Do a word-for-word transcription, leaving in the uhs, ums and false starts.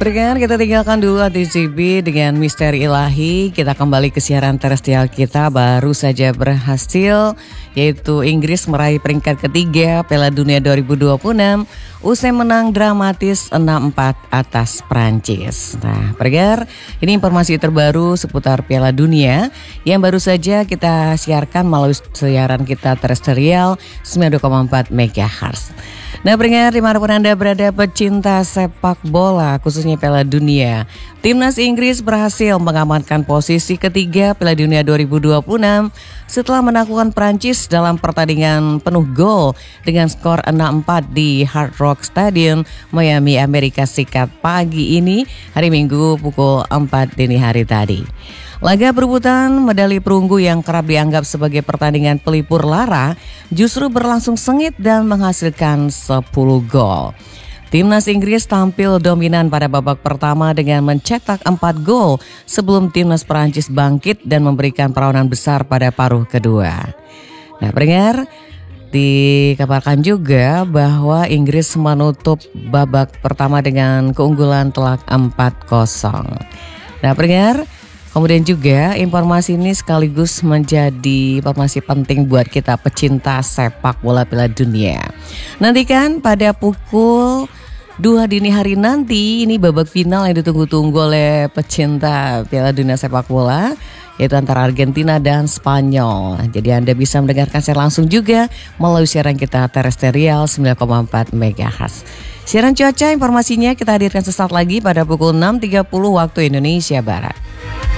Berikan kita tinggalkan dulu A T C B dengan misteri ilahi. Kita kembali ke siaran terestrial kita. Baru saja berhasil, yaitu Inggris meraih peringkat ketiga Piala Dunia dua ribu dua puluh enam usai menang dramatis enam empat atas Prancis. Nah, pendengar, ini informasi terbaru seputar Piala Dunia yang baru saja kita siarkan melalui siaran kita terestrial sembilan puluh dua koma empat megahertz. Nah, pendengar, dimanapun Anda berada pecinta sepak bola, khususnya Piala Dunia, Timnas Inggris berhasil mengamankan posisi ketiga Piala Dunia dua ribu dua puluh enam setelah menaklukkan Prancis dalam pertandingan penuh gol dengan skor enam empat di Hard Rock Stadium, Miami, Amerika Serikat pagi ini, hari Minggu pukul empat dini hari tadi. Laga perebutan medali perunggu yang kerap dianggap sebagai pertandingan pelipur lara justru berlangsung sengit dan menghasilkan sepuluh gol. Timnas Inggris tampil dominan pada babak pertama dengan mencetak empat gol sebelum Timnas Perancis bangkit dan memberikan perlawanan besar pada paruh kedua. Nah, pendengar, dikabarkan juga bahwa Inggris menutup babak pertama dengan keunggulan telak empat kosong. Nah, pendengar, kemudian juga informasi ini sekaligus menjadi informasi penting buat kita pecinta sepak bola Piala Dunia. Nantikan pada pukul dua dini hari nanti, ini babak final yang ditunggu-tunggu oleh pecinta Piala Dunia sepak bola, yaitu antara Argentina dan Spanyol. Jadi Anda bisa mendengarkan secara langsung juga melalui siaran kita terestrial sembilan koma empat megahertz. Siaran cuaca informasinya kita hadirkan sesaat lagi pada pukul enam tiga puluh waktu Indonesia Barat.